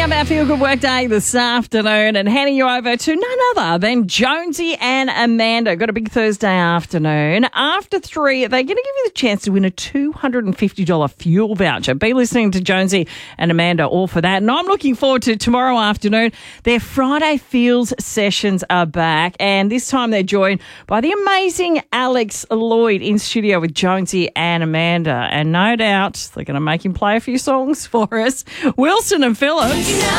Wrapping up our Feel Good Workday this afternoon and handing you over to none other than Jonesy and Amanda. Got a big Thursday afternoon. After 3, they're going to give you the chance to win a $250 fuel voucher. Be listening to Jonesy and Amanda all for that. And I'm looking forward to tomorrow afternoon. Their Friday Feels sessions are back, and this time they're joined by the amazing Alex Lloyd in studio with Jonesy and Amanda. And no doubt they're going to make him play a few songs for us. Wilson and Phillips.